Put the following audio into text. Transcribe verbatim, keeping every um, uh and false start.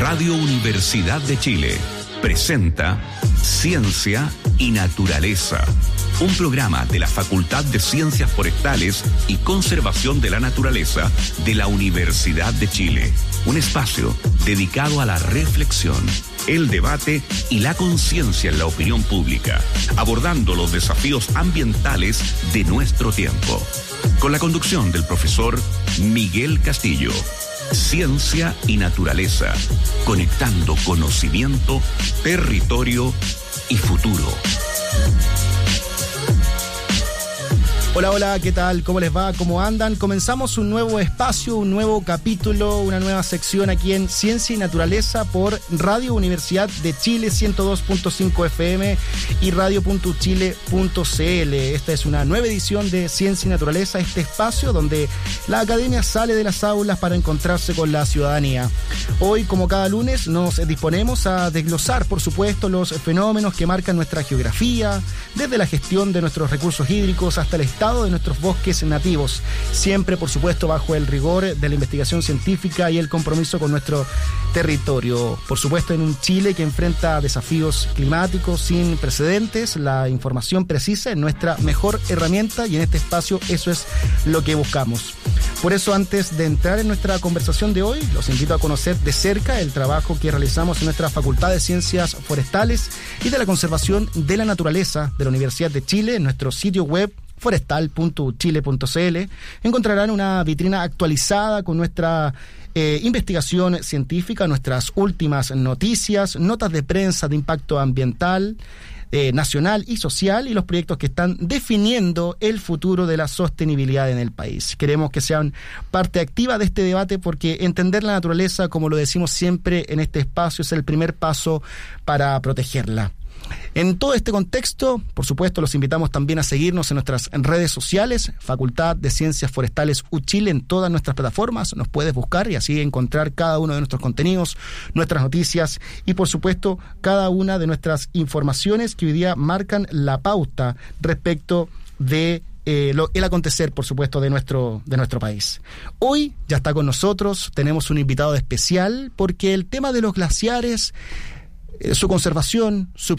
Radio Universidad de Chile presenta Ciencia y Naturaleza, un programa de la Facultad de Ciencias Forestales y Conservación de la Naturaleza de la Universidad de Chile. Un espacio dedicado a la reflexión, el debate y la conciencia en la opinión pública, abordando los desafíos ambientales de nuestro tiempo. Con la conducción del profesor Miguel Castillo. Ciencia y Naturaleza, conectando conocimiento, territorio y futuro. Hola, hola, ¿qué tal? ¿Cómo les va? ¿Cómo andan? Comenzamos un nuevo espacio, un nuevo capítulo, una nueva sección aquí en Ciencia y Naturaleza por Radio Universidad de Chile ciento dos punto cinco F M y radio punto chile punto c l. Esta es una nueva edición de Ciencia y Naturaleza, este espacio donde la academia sale de las aulas para encontrarse con la ciudadanía. Hoy, como cada lunes, nos disponemos a desglosar, por supuesto, los fenómenos que marcan nuestra geografía, desde la gestión de nuestros recursos hídricos hasta el estado de nuestros bosques nativos, siempre por supuesto bajo el rigor de la investigación científica y el compromiso con nuestro territorio. Por supuesto, en un Chile que enfrenta desafíos climáticos sin precedentes, la información precisa es nuestra mejor herramienta y en este espacio eso es lo que buscamos. Por eso, antes de entrar en nuestra conversación de hoy, los invito a conocer de cerca el trabajo que realizamos en nuestra Facultad de Ciencias Forestales y de la Conservación de la Naturaleza de la Universidad de Chile. En nuestro sitio web forestal punto chile punto c l encontrarán una vitrina actualizada con nuestra eh, investigación científica, nuestras últimas noticias, notas de prensa de impacto ambiental, Eh, nacional y social y los proyectos que están definiendo el futuro de la sostenibilidad en el país. Queremos que sean parte activa de este debate porque entender la naturaleza, como lo decimos siempre en este espacio, es el primer paso para protegerla. En todo este contexto, por supuesto, los invitamos también a seguirnos en nuestras redes sociales, Facultad de Ciencias Forestales U Chile, en todas nuestras plataformas. Nos puedes buscar y así encontrar cada uno de nuestros contenidos, nuestras noticias y, por supuesto, cada una de nuestras informaciones que hoy día marcan la pauta respecto de Eh, lo, el acontecer, por supuesto, de nuestro, de nuestro país. Hoy ya está con nosotros, tenemos un invitado especial porque el tema de los glaciares, eh, su conservación, su